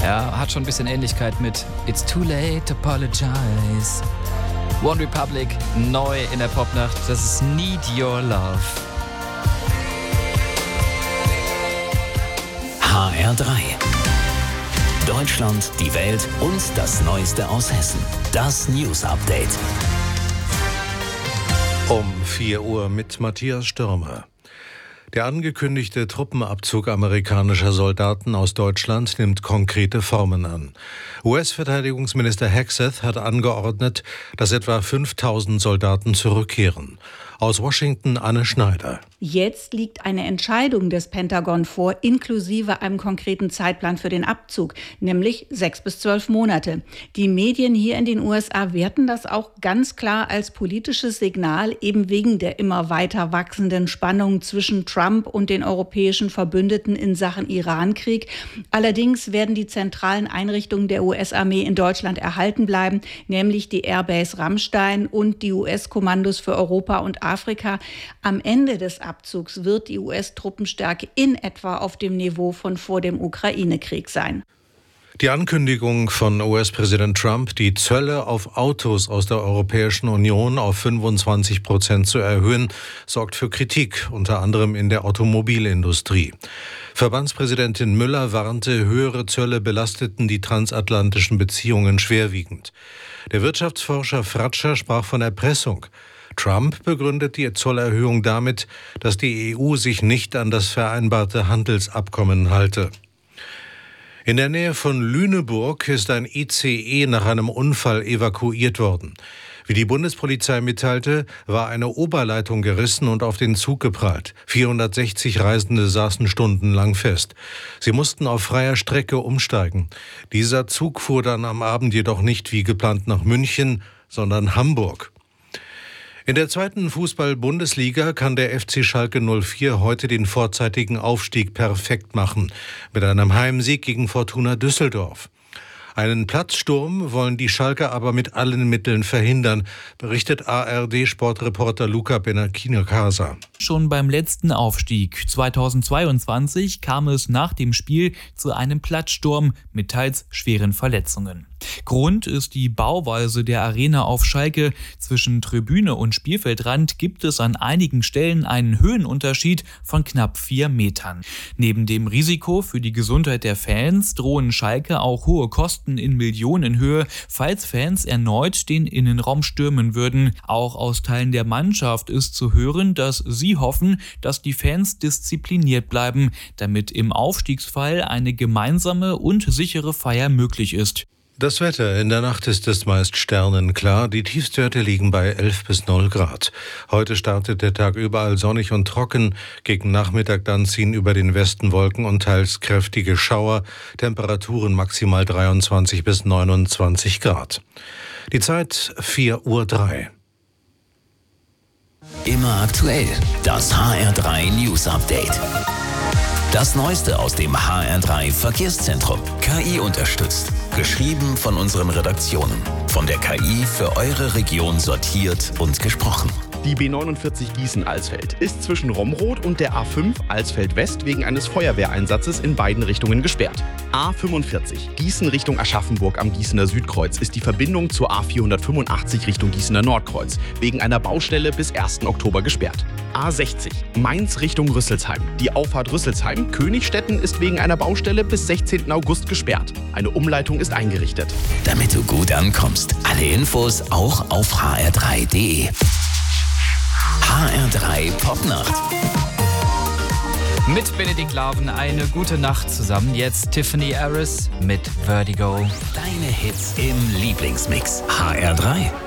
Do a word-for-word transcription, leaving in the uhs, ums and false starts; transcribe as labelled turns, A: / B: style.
A: Ja, hat schon ein bisschen Ähnlichkeit mit It's Too Late to Apologize. One Republic, neu in der Popnacht, das ist Need Your Love.
B: H R drei. Deutschland, die Welt und das Neueste aus Hessen. Das News Update.
C: Um vier Uhr mit Matthias Stürmer. Der angekündigte Truppenabzug amerikanischer Soldaten aus Deutschland nimmt konkrete Formen an. U S-Verteidigungsminister Hegseth hat angeordnet, dass etwa fünftausend Soldaten zurückkehren. Aus Washington Anne Schneider.
D: Jetzt liegt eine Entscheidung des Pentagon vor, inklusive einem konkreten Zeitplan für den Abzug, nämlich sechs bis zwölf Monate. Die Medien hier in den U S A werten das auch ganz klar als politisches Signal, eben wegen der immer weiter wachsenden Spannung zwischen Trump und den europäischen Verbündeten in Sachen Irankrieg. Allerdings werden die zentralen Einrichtungen der U S-Armee in Deutschland erhalten bleiben, nämlich die Airbase Ramstein und die U S-Kommandos für Europa und Afrika. Am Ende des Abzugs wird die U S-Truppenstärke in etwa auf dem Niveau von vor dem Ukraine-Krieg sein.
C: Die Ankündigung von U S-Präsident Trump, die Zölle auf Autos aus der Europäischen Union auf fünfundzwanzig Prozent zu erhöhen, sorgt für Kritik, unter anderem in der Automobilindustrie. Verbandspräsidentin Müller warnte, höhere Zölle belasteten die transatlantischen Beziehungen schwerwiegend. Der Wirtschaftsforscher Fratscher sprach von Erpressung. Trump begründet die Zollerhöhung damit, dass die E U sich nicht an das vereinbarte Handelsabkommen halte. In der Nähe von Lüneburg ist ein I C E nach einem Unfall evakuiert worden. Wie die Bundespolizei mitteilte, war eine Oberleitung gerissen und auf den Zug geprallt. vierhundertsechzig Reisende saßen stundenlang fest. Sie mussten auf freier Strecke umsteigen. Dieser Zug fuhr dann am Abend jedoch nicht wie geplant nach München, sondern Hamburg. In der zweiten Fußball-Bundesliga kann der F C Schalke null vier heute den vorzeitigen Aufstieg perfekt machen, mit einem Heimsieg gegen Fortuna Düsseldorf. Einen Platzsturm wollen die Schalker aber mit allen Mitteln verhindern, berichtet A R D-Sportreporter Luca Benacchini-Casa.
E: Schon beim letzten Aufstieg zweitausendzweiundzwanzig kam es nach dem Spiel zu einem Platzsturm mit teils schweren Verletzungen. Grund ist die Bauweise der Arena auf Schalke. Zwischen Tribüne und Spielfeldrand gibt es an einigen Stellen einen Höhenunterschied von knapp vier Metern. Neben dem Risiko für die Gesundheit der Fans drohen Schalke auch hohe Kosten in Millionenhöhe, falls Fans erneut den Innenraum stürmen würden. Auch aus Teilen der Mannschaft ist zu hören, dass sie hoffen, dass die Fans diszipliniert bleiben, damit im Aufstiegsfall eine gemeinsame und sichere Feier möglich ist.
C: Das Wetter: In der Nacht ist es meist sternenklar. Die Tiefstwerte liegen bei elf bis null Grad. Heute startet der Tag überall sonnig und trocken. Gegen Nachmittag dann ziehen über den Westen Wolken und teils kräftige Schauer. Temperaturen maximal dreiundzwanzig bis neunundzwanzig Grad. Die Zeit vier Uhr drei.
B: Immer aktuell. Das H R drei News Update. Das Neueste aus dem H R drei Verkehrszentrum. K I unterstützt. Geschrieben von unseren Redaktionen. Von der K I für eure Region sortiert und gesprochen.
F: Die B neunundvierzig Gießen-Alsfeld ist zwischen Romroth und der A fünf Alsfeld-West wegen eines Feuerwehreinsatzes in beiden Richtungen gesperrt. A fünfundvierzig Gießen Richtung Aschaffenburg am Gießener Südkreuz ist die Verbindung zur A vierhundertfünfundachtzig Richtung Gießener Nordkreuz wegen einer Baustelle bis ersten Oktober gesperrt. A sechzig Mainz Richtung Rüsselsheim. Die Auffahrt Rüsselsheim-Königstetten ist wegen einer Baustelle bis sechzehnten August gesperrt. Eine Umleitung ist eingerichtet.
B: Damit du gut ankommst. Alle Infos auch auf h r drei punkt d e. H R drei Popnacht.
A: Mit Benedikt Laven eine gute Nacht zusammen. Jetzt Tiffany Harris mit Vertigo.
B: Deine Hits im Lieblingsmix. H R drei.